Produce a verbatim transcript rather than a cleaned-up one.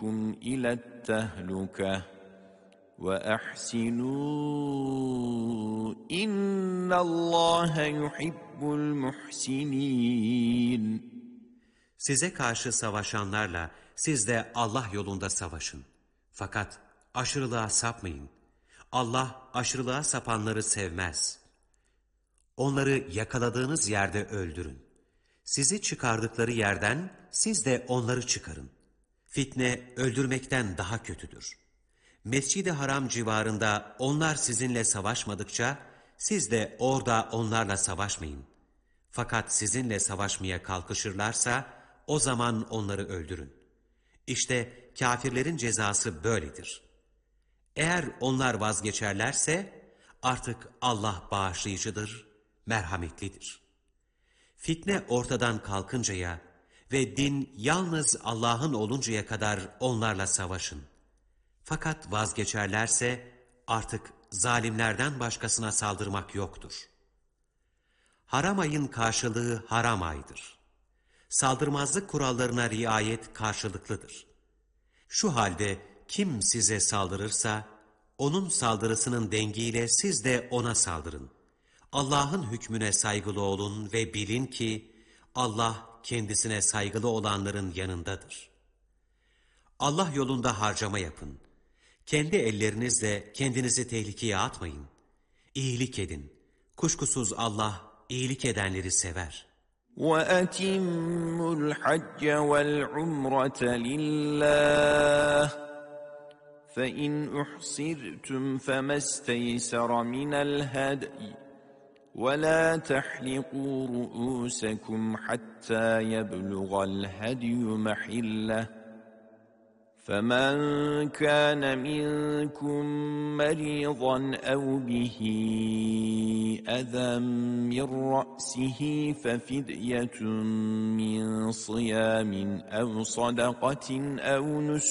بِكُمْ إِلَى التَّهْلُكَةِ وَأَحْسِنُوا إِنَّ اللّٰهَ يُحِبُّ الْمُحْسِنِينَ. Size karşı savaşanlarla siz de Allah yolunda savaşın. Fakat aşırılığa sapmayın. Allah aşırılığa sapanları sevmez. Onları yakaladığınız yerde öldürün. Sizi çıkardıkları yerden siz de onları çıkarın. Fitne öldürmekten daha kötüdür. Mescid-i Haram civarında onlar sizinle savaşmadıkça siz de orada onlarla savaşmayın. Fakat sizinle savaşmaya kalkışırlarsa o zaman onları öldürün. İşte kâfirlerin cezası böyledir. Eğer onlar vazgeçerlerse artık Allah bağışlayıcıdır, merhametlidir. Fitne ortadan kalkıncaya ve din yalnız Allah'ın oluncaya kadar onlarla savaşın. Fakat vazgeçerlerse artık zalimlerden başkasına saldırmak yoktur. Haram ayın karşılığı haram aydır. Saldırmazlık kurallarına riayet karşılıklıdır. Şu halde kim size saldırırsa, onun saldırısının dengiyle siz de ona saldırın. Allah'ın hükmüne saygılı olun ve bilin ki, Allah kendisine saygılı olanların yanındadır. Allah yolunda harcama yapın. Kendi ellerinizle kendinizi tehlikeye atmayın. İyilik edin. Kuşkusuz Allah iyilik edenleri sever. وَأَتِمُّوا الْحَجَّ وَالْعُمْرَةَ لِلَّهِ فَإِنْ أُحْصِرْتُمْ فَمَا اسْتَيْسَرَ مِنَ الْهَدْيِ وَلَا تَحْلِقُوا رُؤُوسَكُمْ حَتَّى يَبْلُغَ الْهَدْيُ مَحِلَّهُ فَمَنْ كَانَ مِنْكُمْ مَرِيضًا أَوْ بِهِ أَذًى مِنْ رَأْسِهِ فَفِدْيَةٌ مِنْ صِيَامٍ أَوْ صَدَقَةٍ أَوْ نُسُكٍ